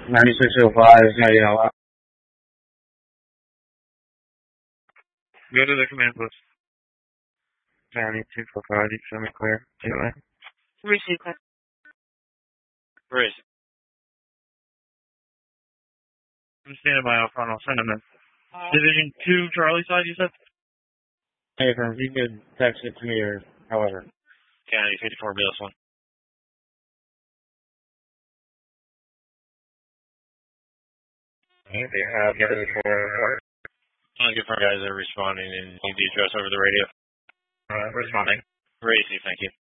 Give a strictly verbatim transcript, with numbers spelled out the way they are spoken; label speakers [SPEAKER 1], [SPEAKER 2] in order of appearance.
[SPEAKER 1] ninety-six oh five, yeah, yeah. Go to the command post. ninety-six oh five, you show me clear. Anyway.
[SPEAKER 2] Receive clear.
[SPEAKER 3] Where is it?
[SPEAKER 1] I'm standing by out front. I'll send him in. Division two, Charlie side, you said? Hey, from you could text it to me or however.
[SPEAKER 3] County fifty-four, Bills one.
[SPEAKER 1] Hey, they have fifty-four.
[SPEAKER 3] I'm looking for guys that are responding and need the address over the radio.
[SPEAKER 1] Uh, responding.
[SPEAKER 3] Racy, thank you.